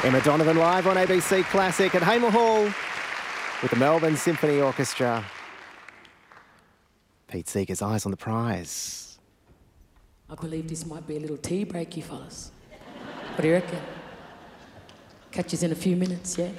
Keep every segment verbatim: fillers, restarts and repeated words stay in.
Emma Donovan live on A B C Classic at Hamer Hall with the Melbourne Symphony Orchestra. Pete Seeger's Eyes on the Prize. I believe this might be a little tea break, you fellas. What do you reckon? Catch us in a few minutes, yeah?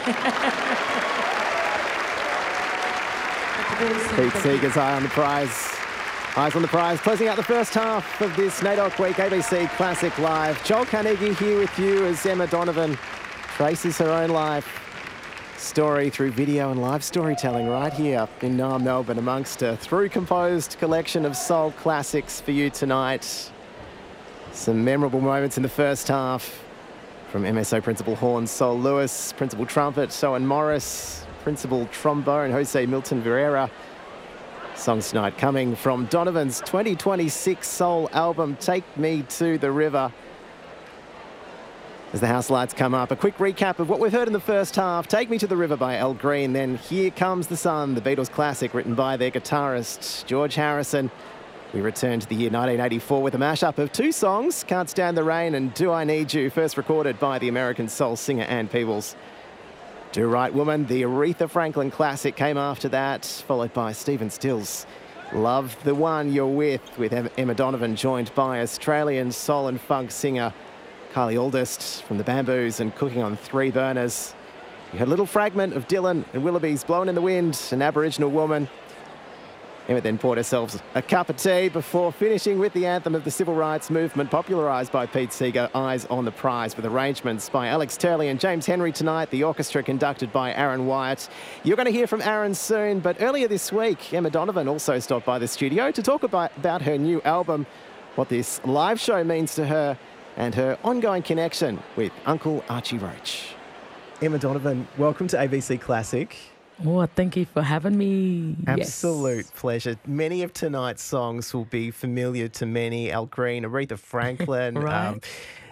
Pete Seeger's Eye on the Prize. Eyes on the Prize, closing out the first half of this NAIDOC Week A B C Classic Live. Joel Carnegie here with you as Emma Donovan traces her own life story through video and live storytelling right here in uh, Melbourne amongst a through-composed collection of soul classics for you tonight. Some memorable moments in the first half from M S O Principal Horn Sol Lewis, Principal Trumpet Owen Morris, Principal Trombone Jose Milton Vieira. Songs tonight coming from Donovan's twenty twenty-six soul album, Take Me to the River. As the house lights come up, a quick recap of what we've heard in the first half. Take Me to the River by Al Green, then Here Comes the Sun, the Beatles classic written by their guitarist George Harrison. We return to the year nineteen eighty-four with a mashup of two songs, Can't Stand the Rain and Do I Need You, first recorded by the American soul singer Ann Peebles. Do Right Woman, the Aretha Franklin classic, came after that, followed by Stephen Stills' Love the One You're With, with Emma Donovan joined by Australian soul and funk singer Kylie Aldist from the Bamboos and Cooking on Three Burners. You had a little fragment of Dylan and Willoughby's Blowin' in the Wind, An Aboriginal Woman. Emma then poured herself a cup of tea before finishing with the anthem of the civil rights movement, popularised by Pete Seeger, Eyes on the Prize, with arrangements by Alex Turley and James Henry tonight, the orchestra conducted by Aaron Wyatt. You're going to hear from Aaron soon, but earlier this week, Emma Donovan also stopped by the studio to talk about, about her new album, what this live show means to her, and her ongoing connection with Uncle Archie Roach. Emma Donovan, welcome to A B C Classic. Oh, thank you for having me. Absolute yes. pleasure. Many of tonight's songs will be familiar to many. Al Green, Aretha Franklin, right. um,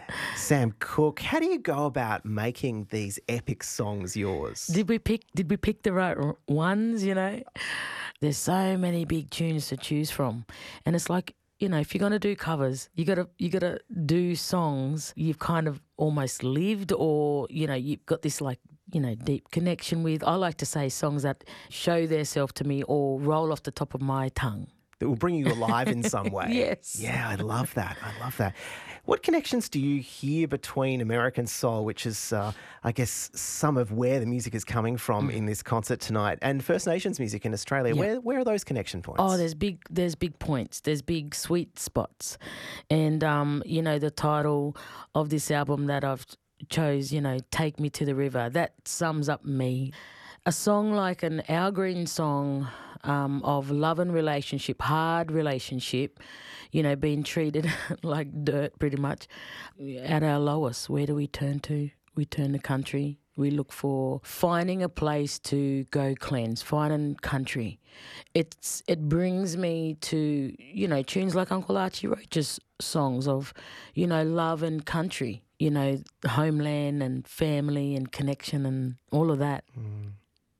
Sam Cooke. How do you go about making these epic songs yours? Did we pick? Did we pick the right ones? You know, there's so many big tunes to choose from, and it's like, you know, if you're gonna do covers, you gotta you gotta do songs you've kind of almost lived, or you know, you've got this like, you know, deep connection with. I like to say songs that show themselves to me or roll off the top of my tongue. That will bring you alive in some way. Yes. Yeah, I love that. I love that. What connections do you hear between American soul, which is, uh, I guess, some of where the music is coming from mm. in this concert tonight, and First Nations music in Australia? Yeah. Where where are those connection points? Oh, there's big there's big points. There's big sweet spots. And, um, you know, the title of this album that I've chose, you know, Take Me to the River, that sums up me. A song like an Al Green song um, of love and relationship, hard relationship, you know, being treated like dirt pretty much. At our lowest, where do we turn to? We turn to country. We look for finding a place to go cleanse, finding country. It's It brings me to, you know, tunes like Uncle Archie Roach's songs of, you know, love and country, you know, homeland and family and connection and all of that. Mm.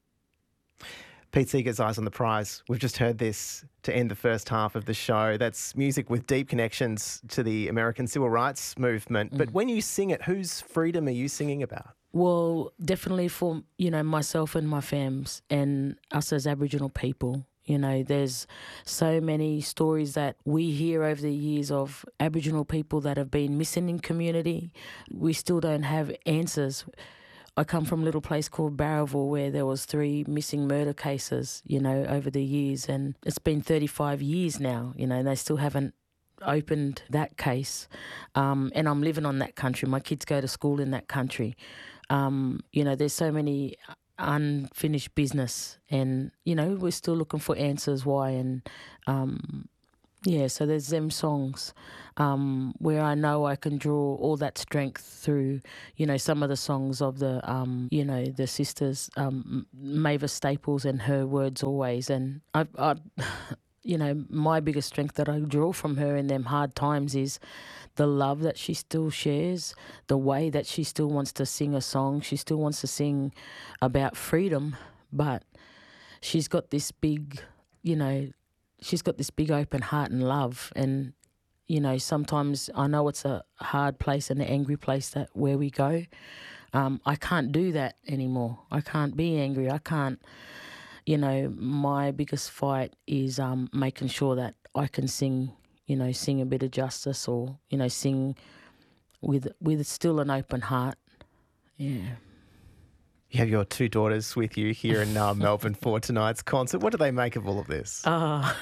Pete Seeger's Eyes on the Prize. We've just heard this to end the first half of the show. That's music with deep connections to the American civil rights movement. Mm. But when you sing it, whose freedom are you singing about? Well, definitely for, you know, myself and my fams and us as Aboriginal people. You know, there's so many stories that we hear over the years of Aboriginal people that have been missing in community. We still don't have answers. I come from a little place called Barraville where there was three missing murder cases, you know, over the years, and it's been thirty-five years now, you know, and they still haven't opened that case. Um, and I'm living on that country. My kids go to school in that country. Um, you know, there's so many unfinished business, and, you know, we're still looking for answers why. And, um, yeah, so there's them songs um, where I know I can draw all that strength through, you know, some of the songs of the, um, you know, the sisters, um, Mavis Staples and her words always. And, I, I, you know, my biggest strength that I draw from her in them hard times is the love that she still shares, the way that she still wants to sing a song. She still wants to sing about freedom, but she's got this big, you know, she's got this big open heart and love. And, you know, sometimes I know it's a hard place and an angry place that where we go. Um, I can't do that anymore. I can't be angry. I can't, you know, my biggest fight is um, making sure that I can sing, you know, sing a bit of justice or, you know, sing with with still an open heart. Yeah. You have your two daughters with you here in uh, Melbourne for tonight's concert. What do they make of all of this? Uh,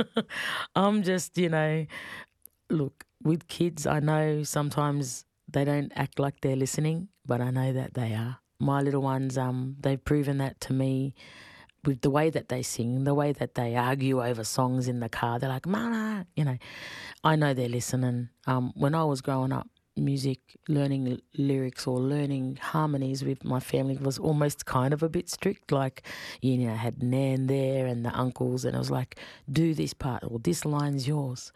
I'm just, you know, look, with kids, I know sometimes they don't act like they're listening, but I know that they are. My little ones, um, they've proven that to me with the way that they sing, the way that they argue over songs in the car. They're like, Mama, you know, I know they're listening. Um, when I was growing up, music, learning l- lyrics or learning harmonies with my family was almost kind of a bit strict. Like, you know, I had Nan there and the uncles, and it was like, do this part or this line's yours.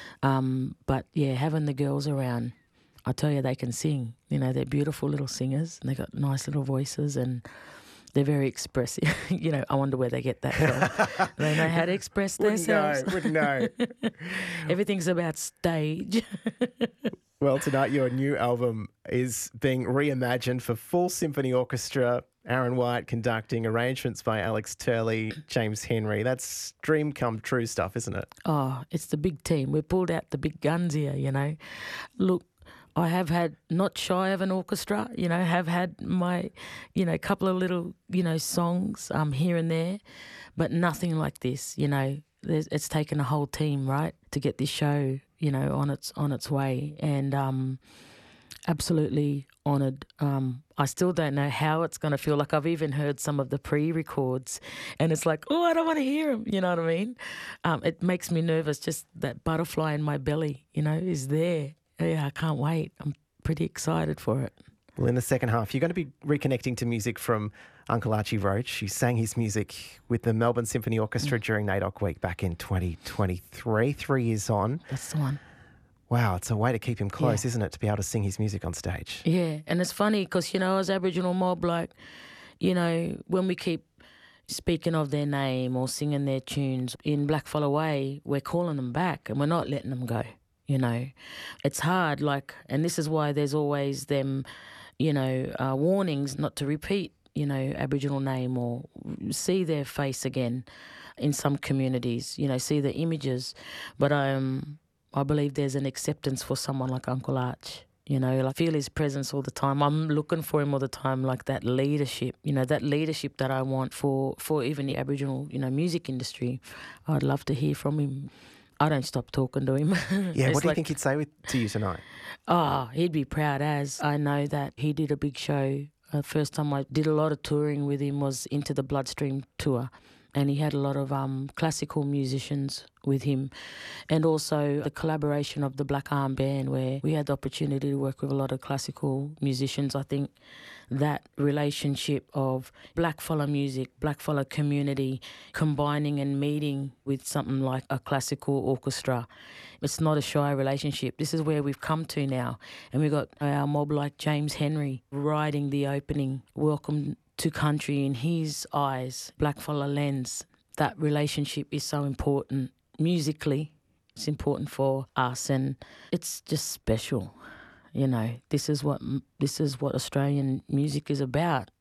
Um, but yeah, having the girls around, I tell you, they can sing. You know, they're beautiful little singers and they got nice little voices and they're very expressive. You know, I wonder where they get that from. They know how to express Wouldn't themselves. know, wouldn't know. Everything's about stage. Well, tonight your new album is being reimagined for full symphony orchestra. Aaron White conducting, arrangements by Alex Turley, James Henry. That's dream come true stuff, isn't it? Oh, it's the big team. We pulled out the big guns here, you know. Look, I have had, not shy of an orchestra, you know, have had my, you know, couple of little, you know, songs um, here and there, but nothing like this, you know. There's, it's taken a whole team, right, to get this show, you know, on its on its way, and um, absolutely honoured. Um, I still don't know how it's going to feel. Like, I've even heard some of the pre-records, and it's like, oh, I don't want to hear them. You know what I mean? Um, it makes me nervous. Just that butterfly in my belly, you know, is there. Yeah, I can't wait. I'm pretty excited for it. Well, in the second half, you're going to be reconnecting to music from Uncle Archie Roach. He sang his music with the Melbourne Symphony Orchestra mm. during NAIDOC Week back in twenty twenty-three, three years on. That's the one. Wow, it's a way to keep him close, Yeah. isn't it, to be able to sing his music on stage? Yeah, and it's funny because, you know, as Aboriginal mob, like, you know, when we keep speaking of their name or singing their tunes in Blackfella Way, we're calling them back and we're not letting them go, you know. It's hard, like, and this is why there's always them, you know, uh, warnings not to repeat, you know, Aboriginal name or see their face again in some communities, you know, see the images. But um, I believe there's an acceptance for someone like Uncle Arch. You know, like, I feel his presence all the time. I'm looking for him all the time, like that leadership, you know, that leadership that I want for, for even the Aboriginal, you know, music industry. I'd love to hear from him. I don't stop talking to him. Yeah, what do you like, think he'd say with, to you tonight? Oh, he'd be proud as. I know that he did a big show. The first time I did a lot of touring with him was Into the Bloodstream tour. And he had a lot of um, classical musicians with him, and also the collaboration of the Black Arm Band, where we had the opportunity to work with a lot of classical musicians. I think that relationship of blackfella music, blackfella community, combining and meeting with something like a classical orchestra, it's not a shy relationship. This is where we've come to now, and we've got our mob like James Henry writing the opening, Welcome to Country in his eyes, blackfella lens. That relationship is so important musically. It's important for us, and it's just special. You know, this is what this is what Australian music is about.